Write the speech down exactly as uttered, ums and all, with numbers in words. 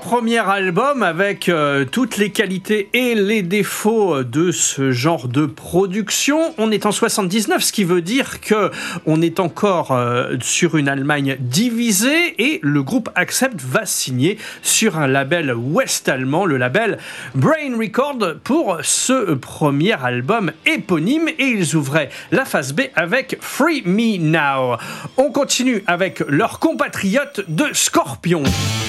premier album avec euh, toutes les qualités et les défauts de ce genre de production. On est en soixante-dix-neuf, ce qui veut dire que on est encore euh, sur une Allemagne divisée et le groupe Accept va signer sur un label ouest-allemand, le label Brain Record, pour ce premier album éponyme, et ils ouvraient la phase B avec Free Me Now. On continue avec leurs compatriotes de Scorpions.